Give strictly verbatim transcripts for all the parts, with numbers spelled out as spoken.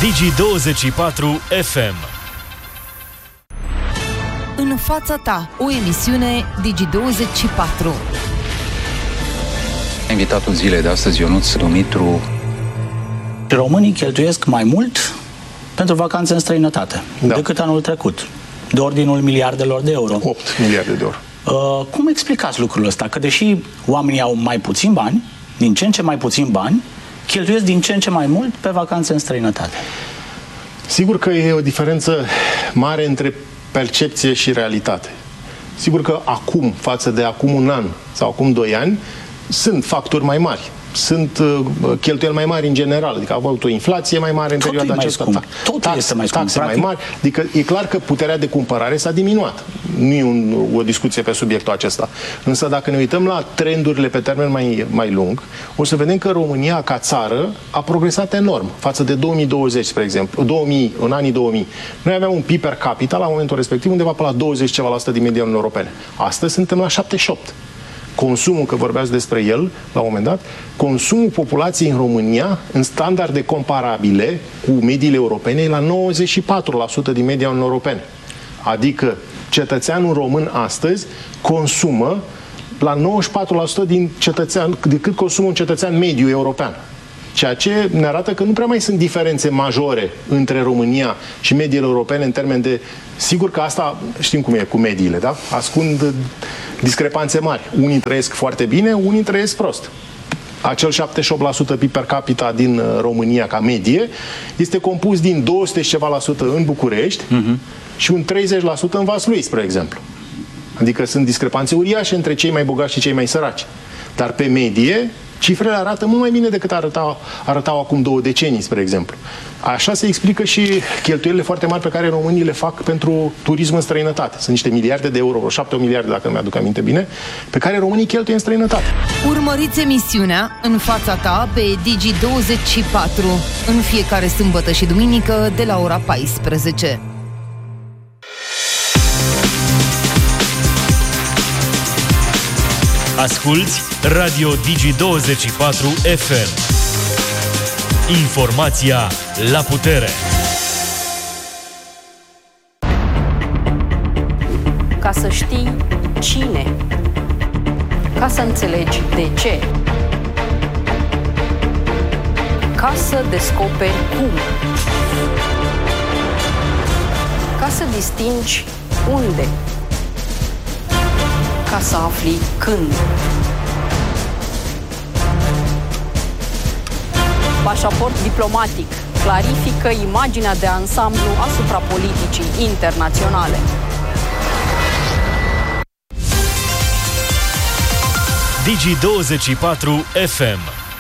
Digi douăzeci și patru F M. În fața ta, o emisiune Digi douăzeci și patru. Invitatul zilei de astăzi, Ionuț Dumitru. Românii cheltuiesc mai mult pentru vacanțe în străinătate, da, decât anul trecut, de ordinul miliardelor de euro. opt miliarde de euro. Uh, cum explicați lucrul ăsta? Că deși oamenii au mai puțin bani, din ce în ce mai puțin bani, cheltuiesc din ce în ce mai mult pe vacanțe în străinătate. Sigur că e o diferență mare între percepție și realitate. Sigur că acum, față de acum un an sau acum doi ani, sunt factori mai mari. Sunt uh, cheltuieli mai mari în general, adică au avut o inflație mai mare în Totul perioada mai aceasta. scump. Totul taxe, este mai scump, taxe mai practic. mari, adică e clar că puterea de cumpărare s-a diminuat. Nu e un, o discuție pe subiectul acesta. Însă dacă ne uităm la trendurile pe termen mai, mai lung, o să vedem că România ca țară a progresat enorm față de două mii douăzeci, spre exemplu, două mii, în anii două mii. Noi aveam un P I B per capita la momentul respectiv undeva pe la douăzeci ceva la sută din media Uniunii Europene. Astăzi suntem la șaptezeci și opt. Consumul, că vorbeați despre el la un moment dat, consumul populației în România, în standarde comparabile cu mediile europene, e la nouăzeci și patru la sută din media Uniunii Europene. Adică cetățeanul român astăzi consumă la nouăzeci și patru la sută din cetățean, decât consumă un cetățean mediu european. Ceea ce ne arată că nu prea mai sunt diferențe majore între România și mediile europene în termen de... Sigur că asta știm cum e cu mediile, da? Ascund discrepanțe mari. Unii trăiesc foarte bine, unii trăiesc prost. Acel șaptezeci și opt la sută P I B per capita din România ca medie este compus din două sute și ceva la sută în București uh-huh. și un treizeci la sută în Vaslui, spre exemplu. Adică sunt discrepanțe uriașe între cei mai bogați și cei mai săraci. Dar pe medie, cifrele arată mult mai bine decât arătau, arătau acum două decenii, spre exemplu. Așa se explică și cheltuielile foarte mari pe care românii le fac pentru turism în străinătate. Sunt niște miliarde de euro, șapte miliarde, dacă mi-aduc aminte bine, pe care românii cheltuie în străinătate. Urmăriți emisiunea În fața ta pe Digi douăzeci și patru în fiecare sâmbătă și duminică de la ora paisprezece. Asculți Radio Digi douăzeci și patru F M. Informația la putere. Ca să știi cine, ca să înțelegi de ce, ca să descoperi cum, ca să distingi unde, ca să afli când. Pașaport diplomatic clarifică imaginea de ansamblu asupra politicii internaționale. Digi douăzeci și patru F M.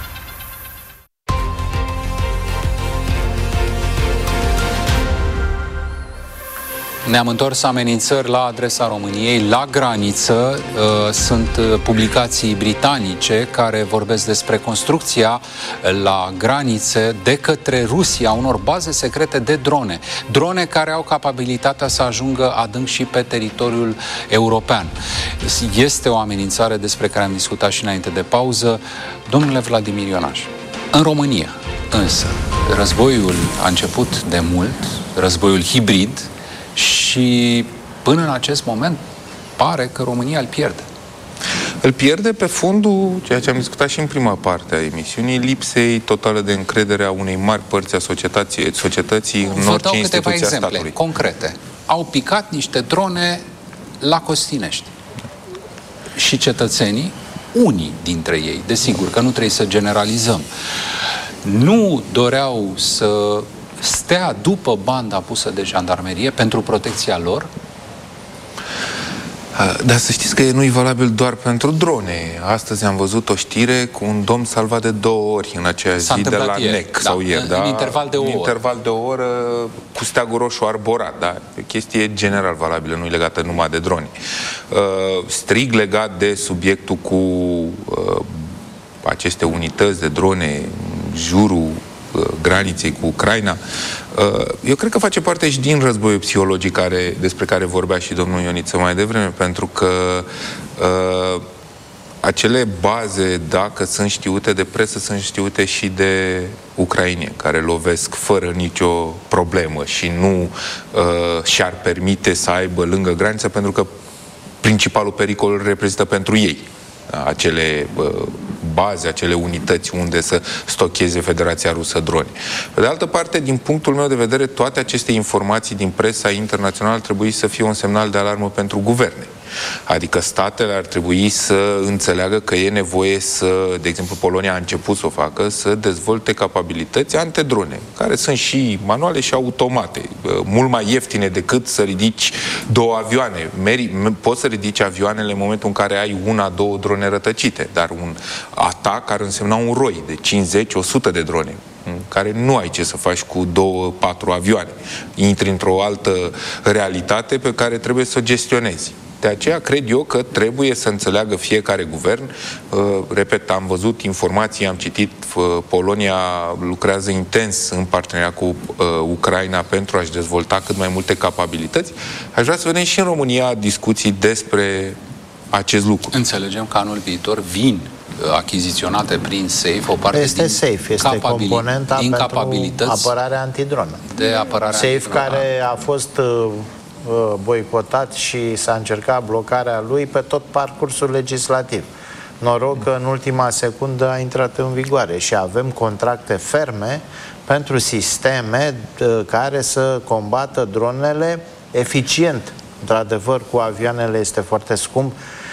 Ne-am întors amenințări la adresa României. La graniță uh, sunt publicații britanice care vorbesc despre construcția la granițe de către Rusia unor baze secrete de drone. Drone care au capabilitatea să ajungă adânc și pe teritoriul european. Este o amenințare despre care am discutat și înainte de pauză. Domnule Vladimir Ionaș, în România însă războiul a început de mult, războiul hibrid, și până în acest moment pare că România îl pierde. Îl pierde pe fondul, ceea ce am discutat și în prima parte a emisiunii, lipsei totale de încredere a unei mari părți a societății, societății în Vă orice dau câteva instituție a exemple statului. concrete. Au picat niște drone la Costinești. Și cetățenii, unii dintre ei, desigur că nu trebuie să generalizăm, nu doreau să stea după banda pusă de jandarmerie pentru protecția lor? Dar să știți că nu-i valabil doar pentru drone. Astăzi am văzut o știre cu un domn salvat de două ori în aceea zi de la ieri, N E C da, sau ieri. În, da? în interval de o în oră. interval de o oră cu steagul roșu arborat. Da? O chestie general valabilă, nu-i legată numai de drone. Uh, strig legat de subiectul cu uh, aceste unități de drone în jurul graniței cu Ucraina. Eu cred că face parte și din războiul psihologic care, despre care vorbea și domnul Ioniță mai devreme, pentru că acele baze, dacă sunt știute de presă, sunt știute și de ucraineni, care lovesc fără nicio problemă și nu uh, și-ar permite să aibă lângă graniță, pentru că principalul pericol îl reprezintă pentru ei acele uh, baze, acele unități unde să stocheze Federația Rusă drone. Pe de altă parte, din punctul meu de vedere, toate aceste informații din presa internațională trebuie să fie un semnal de alarmă pentru guverne. Adică statele ar trebui să înțeleagă că e nevoie să, de exemplu, Polonia a început să o facă, să dezvolte capabilități antidrone, care sunt și manuale și automate, mult mai ieftine decât să ridici două avioane. Meri, poți să ridici avioanele în momentul în care ai una, două drone rătăcite, dar un atac ar însemna un roi de cincizeci o sută de drone, în care nu ai ce să faci cu două, patru avioane. Intri într-o altă realitate pe care trebuie să o gestionezi. De aceea cred eu că trebuie să înțeleagă fiecare guvern. Uh, repet, am văzut informații, am citit, uh, Polonia lucrează intens în parteneriat cu uh, Ucraina pentru a-și dezvolta cât mai multe capabilități. Aș vrea să vedem și în România discuții despre acest lucru. Înțelegem că anul viitor vin achiziționate prin SAFE o parte este din SAFE, este componenta din pentru apărarea antidronă. De apărare SAFE antidronă. care a fost uh, boicotat și s-a încercat blocarea lui pe tot parcursul legislativ. Noroc că în ultima secundă a intrat în vigoare și avem contracte ferme pentru sisteme uh, care să combată dronele eficient. Într-adevăr, cu avioanele este foarte scump,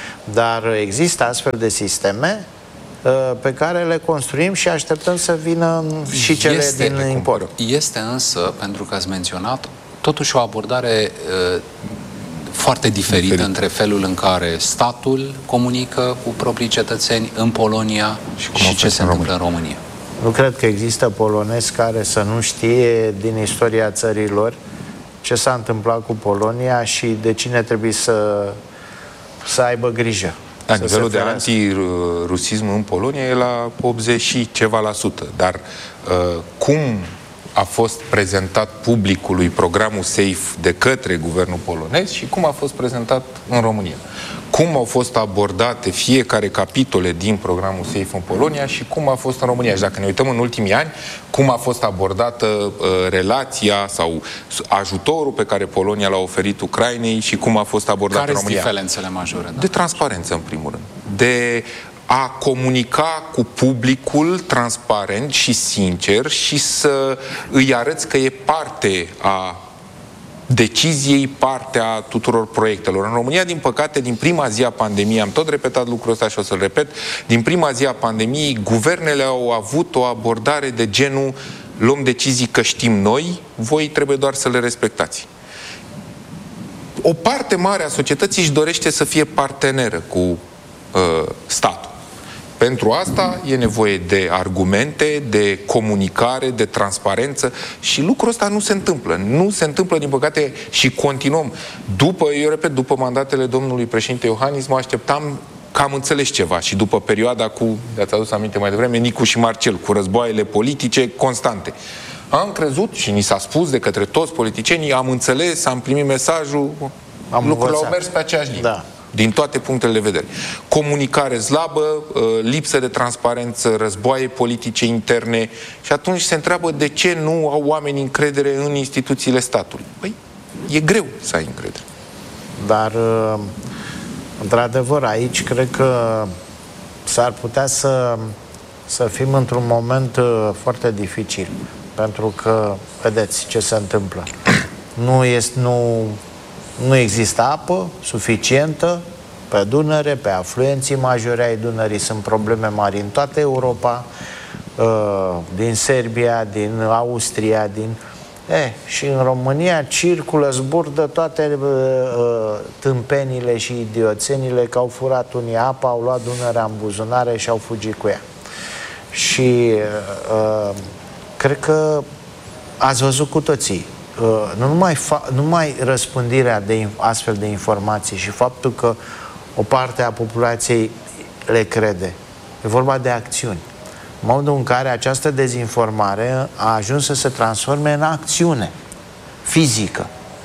dar există astfel de sisteme uh, pe care le construim și așteptăm să vină și cele este din import. Este însă, pentru că ați menționat, totuși o abordare uh, foarte diferită Diferit. între felul în care statul comunică cu proprii cetățeni în Polonia și, cum și ce se întâmplă în România. Nu cred că există polonezi care să nu știe din istoria țărilor ce s-a întâmplat cu Polonia și de cine trebuie să, să aibă grijă. Da, nivelul de antirusism în Polonia e la optzeci și ceva la sută. Dar uh, cum a fost prezentat publicului programul SAFE de către guvernul polonez și cum a fost prezentat în România? Cum au fost abordate fiecare capitole din programul SAFE în Polonia și cum a fost în România? Și dacă ne uităm în ultimii ani, cum a fost abordată uh, relația sau ajutorul pe care Polonia l-a oferit Ucrainei și cum a fost abordat care în România? Care sunt diferențele majore? Da? De transparență, în primul rând. De a comunica cu publicul transparent și sincer și să îi arăți că e parte a deciziei, partea tuturor proiectelor. În România, din păcate, din prima zi a pandemiei, am tot repetat lucrul ăsta și o să-l repet, din prima zi a pandemiei, guvernele au avut o abordare de genul luăm decizii că știm noi, voi trebuie doar să le respectați. O parte mare a societății își dorește să fie parteneră cu uh, statul. Pentru asta e nevoie de argumente, de comunicare, de transparență și lucrul ăsta nu se întâmplă. Nu se întâmplă, din păcate, și continuăm. După, eu repet, după mandatele domnului președinte Iohannis, mă așteptam că am înțeles ceva și după perioada cu, de-ați adus aminte mai devreme, Nicu și Marcel, cu războaiele politice constante. Am crezut și ni s-a spus de către toți politicienii, am înțeles, am primit mesajul, am lucrurile au mers pe aceeași linie. Da. Din toate punctele de vedere. Comunicare slabă, lipsă de transparență, războaie politice interne și atunci se întreabă de ce nu au oamenii încredere în instituțiile statului. Păi, e greu să ai încredere. Dar, într-adevăr, aici cred că s-ar putea să, să fim într-un moment foarte dificil. Pentru că, vedeți ce se întâmplă. Nu este... Nu, Nu există apă suficientă pe Dunăre, pe afluenții majori ai Dunării. Sunt probleme mari în toată Europa, din Serbia, din Austria, din... Eh, și în România circulă, zburdă toate tâmpenile și idioțenile că au furat unii apa, au luat Dunărea în buzunare și au fugit cu ea. Și cred că ați văzut cu toții. Uh, nu numai, nu numai răspândirea de astfel de informații și faptul că o parte a populației le crede. E vorba de acțiuni. În modul în care această dezinformare a ajuns să se transforme în acțiune fizică.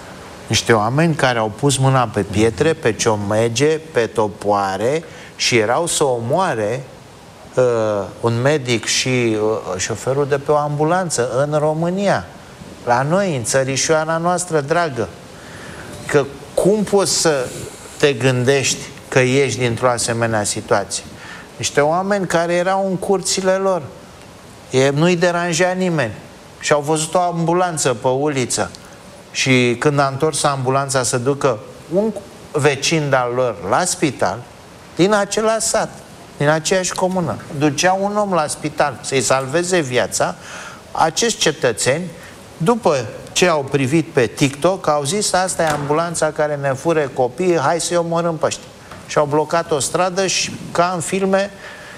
Niște oameni care au pus mâna pe pietre, pe ciomege, pe topoare și erau să omoare uh, un medic și uh, șoferul de pe o ambulanță în România, la noi, în țărișoara noastră dragă. Că cum poți să te gândești că ieși dintr-o asemenea situație? Niște oameni care erau în curțile lor, e, nu-i deranja nimeni și au văzut o ambulanță pe uliță și când a întors ambulanța să ducă un vecin de-al lor la spital, din același sat, din aceeași comună, ducea un om la spital să-i salveze viața, acești cetățeni, după ce au privit pe TikTok, au zis: asta e ambulanța care ne fură copiii, hai să-i omorâm pe ăștia. Și au blocat o stradă și, ca în filme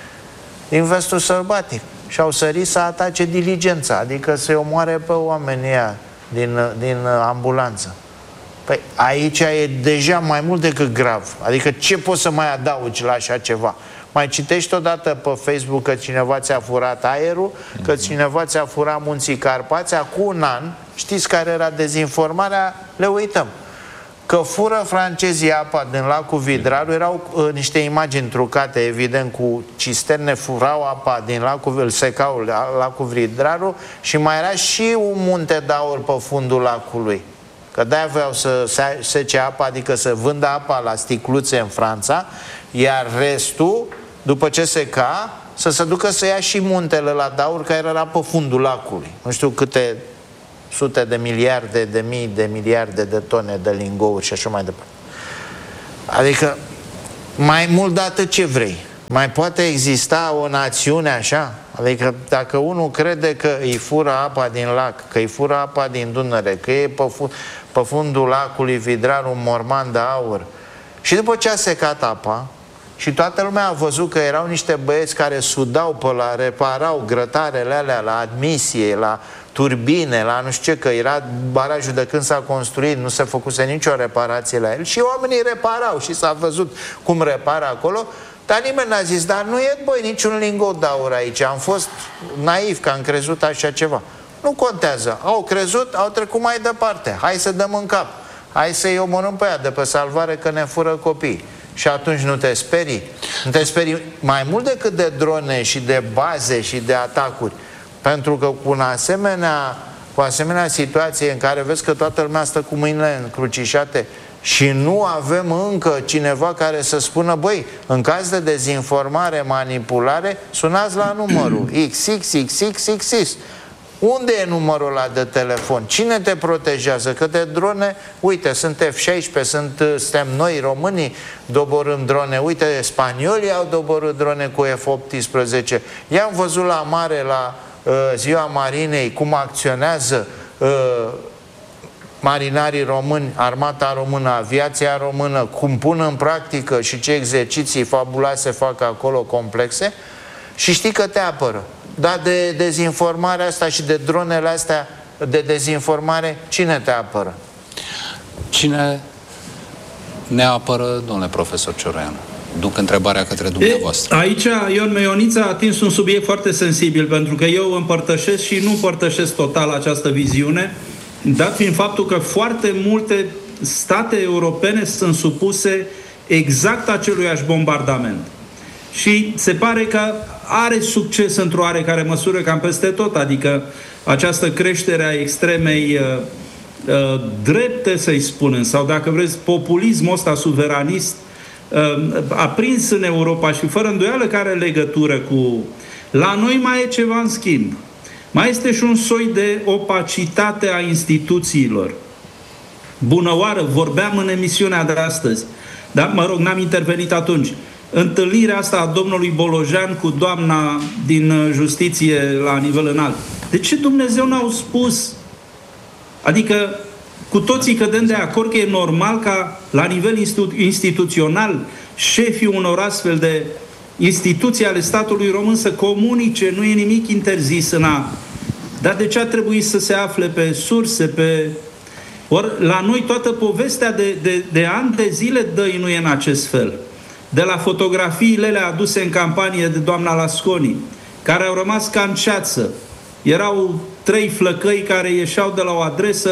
din Vestul Sălbatic, și au sărit să atace diligența, adică să-i omoare pe oamenii ăia din, din ambulanță. Păi aici e deja mai mult decât grav. Adică ce poți să mai adaugi la așa ceva? Mai citești odată pe Facebook că cineva ți-a furat aerul, că cineva ți-a furat munții Carpați. Acum un an, știți care era dezinformarea? Le uităm. Că fură francezii apa din lacul Vidraru, erau uh, niște imagini trucate, evident, cu cisterne, furau apa din lacul, secau lacul Vidraru și mai era și un munte de aur pe fundul lacului. Că de-aia voiau să sece apa, adică să vândă apa la sticluțe în Franța, iar restul, după ce seca, să se ducă să ia și muntele la de aur care era pe fundul lacului. Nu știu câte sute de miliarde, de mii de miliarde de tone de lingouri și așa mai departe. Adică, mai mult de atât ce vrei. Mai poate exista o națiune așa? Adică dacă unul crede că îi fură apa din lac, că îi fură apa din Dunăre, că e pe, fund, pe fundul lacului Vidraru un morman de aur, și după ce a secat apa și toată lumea a văzut că erau niște băieți care sudau pe la, reparau grătarele alea la admisie, la turbine, la nu știu ce, că era barajul de când s-a construit, nu se făcuse nicio reparație la el și oamenii reparau și s-a văzut cum repară acolo, dar nimeni n-a zis: dar nu e, băi, niciun lingot de aur aici, am fost naiv că am crezut așa ceva. Nu contează, au crezut, au trecut mai departe, hai să dăm în cap, hai să-i omorâm pe aia de pe Salvare că ne fură copii. Și atunci nu te sperii? Nu te sperii mai mult decât de drone și de baze și de atacuri. Pentru că cu un asemenea, cu asemenea situație în care vezi că toată lumea stă cu mâinile încrucișate și nu avem încă cineva care să spună: băi, în caz de dezinformare, manipulare, sunați la numărul X X X X X X. Unde e numărul ăla de telefon? Cine te protejează? Că de drone, uite, sunt F șaisprezece, sunt, suntem noi românii, doborâm drone, uite, spaniolii au doborât drone cu F optsprezece. I-am văzut la mare, la uh, Ziua Marinei, cum acționează uh, marinarii români, armata română, aviația română, cum pun în practică și ce exerciții fabuloase fac acolo, complexe, și știi că te apără. Dar de dezinformarea asta și de dronele astea de dezinformare, cine te apără? Cine ne apără, domnule profesor Cioroianu? Duc întrebarea către dumneavoastră. E, aici Ion Meioniță a atins un subiect foarte sensibil, pentru că eu împărtășesc și nu împărtășesc total această viziune, dat fiind faptul că foarte multe state europene sunt supuse exact aceluiași bombardament. Și se pare că are succes într-o oarecare măsură cam peste tot, adică această creștere a extremei uh, uh, drepte, să-i spunem, sau dacă vreți, populismul ăsta suveranist uh, a prins în Europa și fără îndoială că are legătură cu... La noi mai e ceva în schimb. Mai este și un soi de opacitate a instituțiilor. Bună oară, vorbeam în emisiunea de astăzi, dar mă rog, n-am intervenit atunci. Întâlnirea asta a domnului Bolojan cu doamna din justiție la nivel înalt. De ce Dumnezeu n-au spus? Adică cu toții cădem de acord că e normal ca la nivel institu- instituțional șefii unor astfel de instituții ale statului român să comunice, nu e nimic interzis în a... Dar de ce a trebuit să se afle pe surse, pe... Ori la noi toată povestea de, de, de ani de zile dăinuie în acest fel. De la fotografiile alea aduse în campanie de doamna Lasconi, care au rămas ca în ceață. Erau trei flăcăi care ieșeau de la o adresă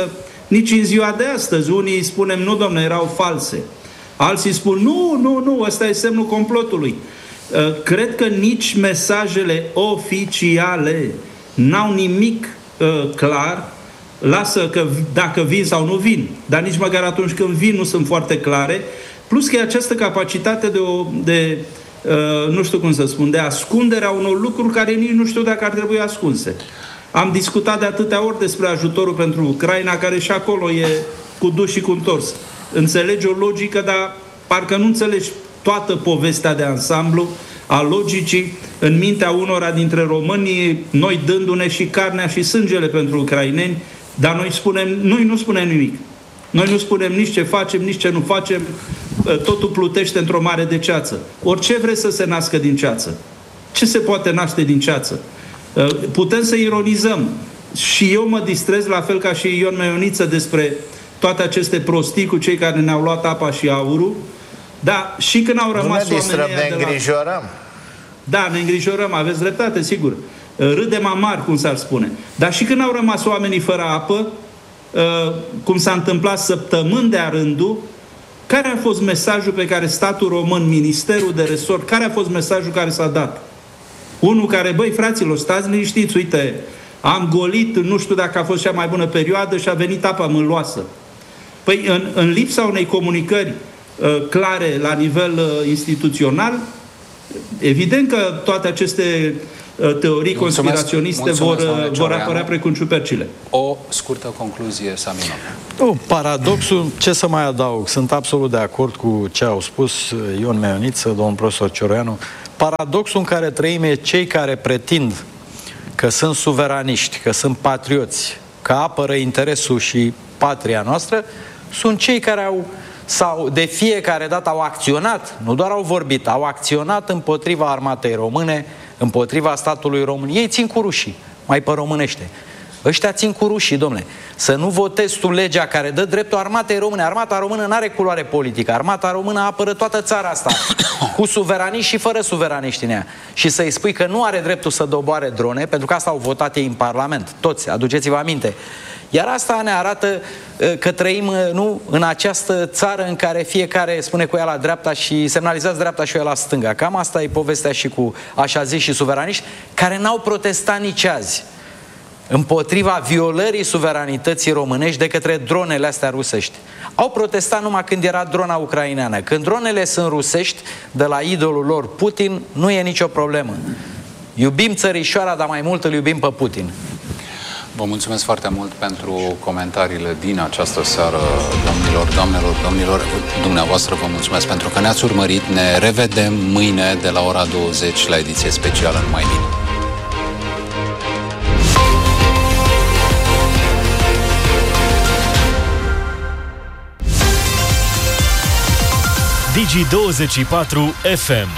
nici în ziua de astăzi. Unii spunem, nu, domnule, erau false. Alții spun, nu, nu, nu, ăsta e semnul complotului. Cred că nici mesajele oficiale n-au nimic clar. Lasă că dacă vin sau nu vin, dar nici măcar atunci când vin nu sunt foarte clare. Plus că e această capacitate de, o, de uh, nu știu cum să spun, de ascunderea unor lucruri care nici nu știu dacă ar trebui ascunse. Am discutat de atâtea ori despre ajutorul pentru Ucraina, care și acolo e cu dus și cu întors. Înțelegi o logică, dar parcă nu înțelegi toată povestea de ansamblu a logicii în mintea unora dintre români, noi dându-ne și carnea și sângele pentru ucraineni, dar noi, spunem, noi nu spunem nimic. Noi nu spunem nici ce facem, nici ce nu facem, totul plutește într-o mare de ceață. Orice vreți să se nască din ceață. Ce se poate naște din ceață? Putem să ironizăm. Și eu mă distrez, la fel ca și Ion Meioniță, despre toate aceste prostii cu cei care ne-au luat apa și aurul, dar și când au rămas nu ne distrăm, oamenii ne îngrijorăm. La... Da, ne îngrijorăm, aveți dreptate, sigur. Râdem amar, cum s-ar spune. Dar și când au rămas oamenii fără apă, cum s-a întâmplat săptămâni de-a rândul, care a fost mesajul pe care statul român, Ministerul de Resort, care a fost mesajul care s-a dat? Unul care, băi, fraților, stați liniștiți, uite, am golit, nu știu dacă a fost cea mai bună perioadă și a venit apa mânloasă. Păi, în, în lipsa unei comunicări uh, clare la nivel uh, instituțional, evident că toate aceste uh, teorii mulțumesc, conspiraționiste mulțumesc, vor, vor apărea precum ciupercile. O scurtă concluzie, Samino. Nu, paradoxul, ce să mai adaug? Sunt absolut de acord cu ce au spus Ion Meioniță, domnul profesor Cioroianu. Paradoxul în care trăim e cei care pretind că sunt suveraniști, că sunt patrioți, că apără interesul și patria noastră, sunt cei care au, sau de fiecare dată au acționat, nu doar au vorbit, au acționat împotriva armatei române, împotriva statului român. Ei țin cu rușii, mai pe românește. Ăștia țin cu rușii, domnule. Să nu votezi tu legea care dă dreptul armatei române. Armata română nu are culoare politică. Armata română apără toată țara asta, cu suveraniști și fără suveraniști în ea. Și să-i spui că nu are dreptul să doboare drone, pentru că asta au votat ei în Parlament. Toți, aduceți-vă aminte. Iar asta ne arată că trăim nu, în această țară în care fiecare spune cu ea la dreapta și semnalizează dreapta și ea la stânga. Cam asta e povestea și cu așa zis și suveraniști, care n-au protestat nici azi împotriva violării suveranității românești de către dronele astea rusești. Au protestat numai când era drona ucraineană. Când dronele sunt rusești, de la idolul lor Putin, nu e nicio problemă. Iubim țărișoara, dar mai mult îl iubim pe Putin. Vă mulțumesc foarte mult pentru comentariile din această seară, domnilor, doamnelor, domnilor. Dumneavoastră vă mulțumesc pentru că ne-ați urmărit. Ne revedem mâine de la ora douăzeci la ediție specială. Numai bine! Digi douăzeci și patru F M.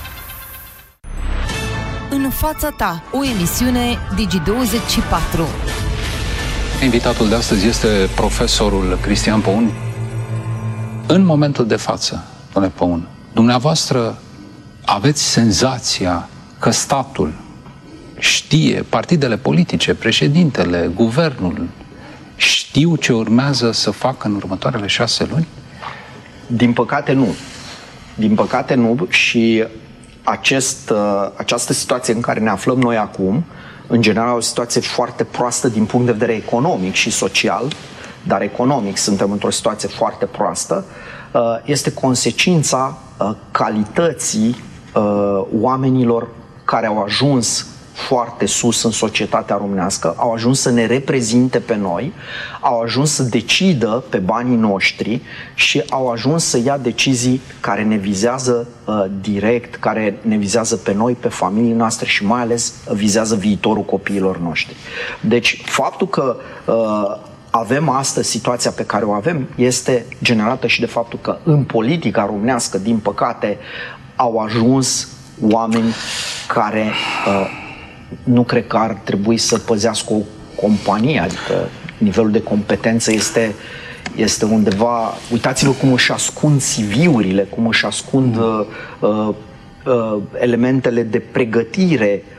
În fața ta, o emisiune Digi douăzeci și patru. Invitatul de astăzi este profesorul Cristian Păun. În momentul de față, domnule Păun, dumneavoastră aveți senzația că statul știe, partidele politice, președintele, guvernul, știu ce urmează să facă în următoarele șase luni? Din păcate nu. Din păcate nu și acest, această situație în care ne aflăm noi acum, în general o situație foarte proastă din punct de vedere economic și social, dar economic suntem într-o situație foarte proastă, este consecința calității oamenilor care au ajuns foarte sus în societatea românească, au ajuns să ne reprezinte pe noi, au ajuns să decidă pe banii noștri și au ajuns să ia decizii care ne vizează uh, direct, care ne vizează pe noi, pe familiile noastre și mai ales vizează viitorul copiilor noștri. Deci faptul că uh, avem astăzi situația pe care o avem este generată și de faptul că în politica românească, din păcate, au ajuns oameni care uh, nu cred că ar trebui să păzească o companie, adică nivelul de competență este, este undeva... Uitați-vă cum își ascund C V-urile, cum își ascund uh, uh, elementele de pregătire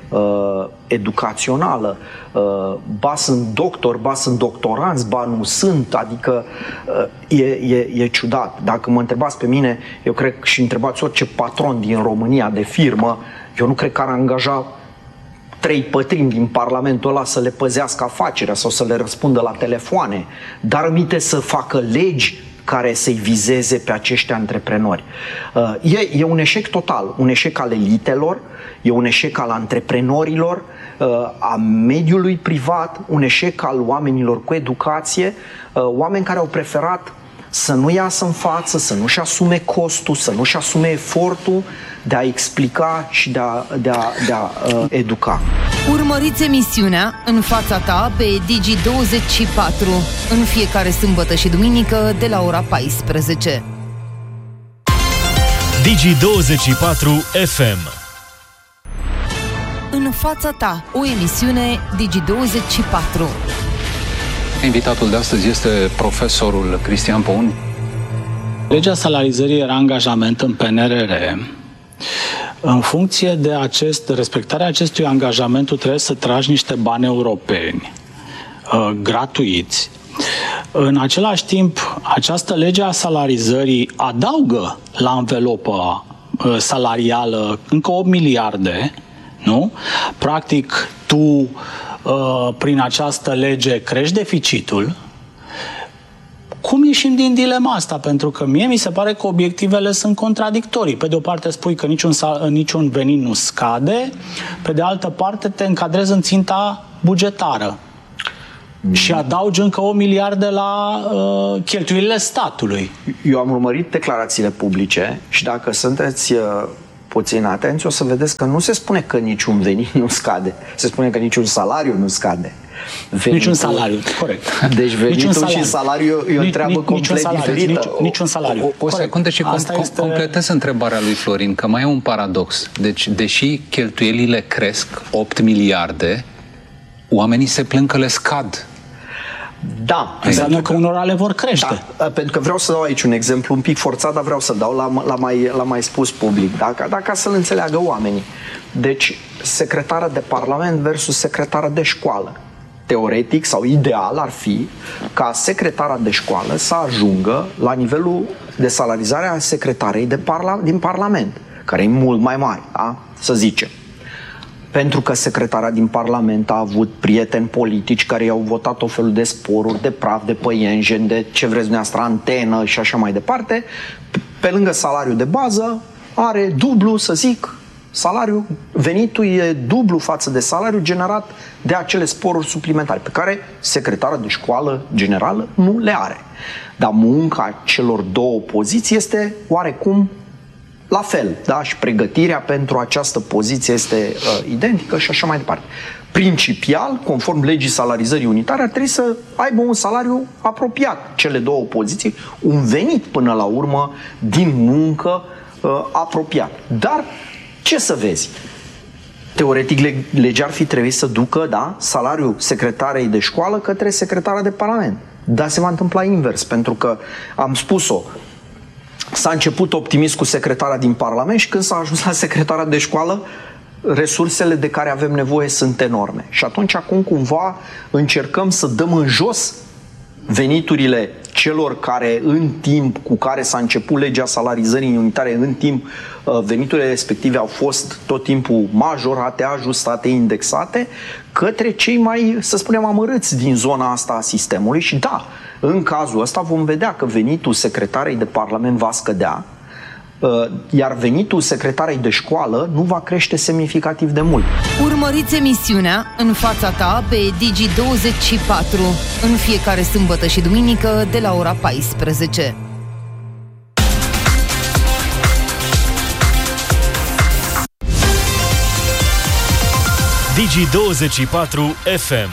uh, educațională, uh, ba sunt doctori, ba sunt doctoranți, ba nu sunt, adică uh, e, e, e ciudat. Dacă mă întrebați pe mine, eu cred și întrebați orice patron din România de firmă, eu nu cred că ar angaja trei pătrimi din Parlamentul ăla să le păzească afacerea sau să le răspundă la telefoane, dar aminte să facă legi care să-i vizeze pe acești antreprenori. E, e un eșec total, un eșec al elitelor, e un eșec al antreprenorilor, a mediului privat, un eșec al oamenilor cu educație, oameni care au preferat să nu iasă în față, să nu-și asume costul, să nu-și asume efortul de a explica și de a, de a, de a uh, educa. Urmăriți emisiunea În fața ta pe Digi douăzeci și patru în fiecare sâmbătă și duminică de la ora paisprezece. Digi douăzeci și patru F M. În fața ta, o emisiune Digi douăzeci și patru. Invitatul de astăzi este profesorul Cristian Poun. Legea salarizării era angajament în P N R R. În funcție de acest, respectarea acestui angajament, tu trebuie să tragi niște bani europeni uh, gratuiți. În același timp, această lege a salarizării adaugă la învelopa uh, salarială încă opt miliarde, nu? Practic, tu uh, prin această lege crești deficitul. Cum ieșim din dilema asta? Pentru că mie mi se pare că obiectivele sunt contradictorii. Pe de o parte spui că niciun, niciun venit nu scade, pe de altă parte te încadrezi în ținta bugetară. Mm. Și adaugi încă o miliarde la uh, cheltuielile statului. Eu am urmărit declarațiile publice și dacă sunteți uh, puțin atenți, o să vedeți că nu se spune că niciun venit nu scade. Se spune că niciun salariu nu scade. Venitul, niciun salariu, corect. Deci venitul salariu. Și salariul e o treabă complet salariu, diferită. Nici, niciun salariu. O, o secundă și com- este... completez întrebarea lui Florin, că mai e un paradox. Deci, deși cheltuielile cresc opt miliarde, oamenii se plâng că le scad. Da. Înseamnă că unora le vor crește. Da, pentru că vreau să dau aici un exemplu un pic forțat, dar vreau să dau la, la, mai, la mai spus public, dacă, dacă să-l înțeleagă oamenii. Deci, secretară de parlament versus secretară de școală. Teoretic sau ideal ar fi ca secretara de școală să ajungă la nivelul de salarizare a secretarei de parla- din Parlament, care e mult mai mare, da? Să zicem. Pentru că secretara din Parlament a avut prieteni politici care i-au votat o felul de sporuri, de praf, de păienjen, de ce vreți dumneavoastră, antenă și așa mai departe, pe lângă salariul de bază are dublu, să zic, salariul, venitul e dublu față de salariul generat de acele sporuri suplimentare, pe care secretara de școală generală nu le are. Dar munca celor două poziții este oarecum la fel, da? Și pregătirea pentru această poziție este uh, identică și așa mai departe. Principial, conform legii salarizării unitare, ar trebui să aibă un salariu apropiat cele două poziții, un venit până la urmă din muncă uh, apropiat. Dar ce să vezi? Teoretic, legea ar fi trebuit să ducă, da, salariul secretarei de școală către secretara de parlament. Dar se va întâmpla invers, pentru că am spus-o, s-a început optimist cu secretara din parlament și când s-a ajuns la secretara de școală, resursele de care avem nevoie sunt enorme. Și atunci acum cumva încercăm să dăm în jos veniturile celor care în timp cu care s-a început legea salarizării unitare, în timp veniturile respective au fost tot timpul majorate, ajustate, indexate, către cei mai, să spunem, amărâți din zona asta a sistemului. Și da, în cazul ăsta vom vedea că venitul secretarei de parlament va scădea, iar venitul secretarei de școală nu va crește semnificativ de mult. Urmăriți emisiunea În fața ta pe Digi douăzeci și patru în fiecare sâmbătă și duminică de la ora paisprezece. Digi douăzeci și patru F M.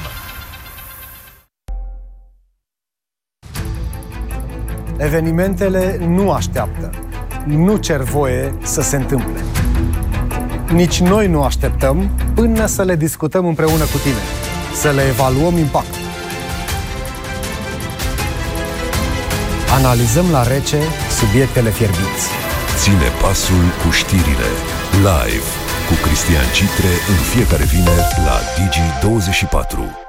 Evenimentele nu așteaptă. Nu cer voie să se întâmple. Nici noi nu așteptăm până să le discutăm împreună cu tine, să le evaluăm impactul. Analizăm la rece subiectele fierbinți. Ține pasul cu știrile live cu Cristian Citre în fiecare vineri la Digi douăzeci și patru.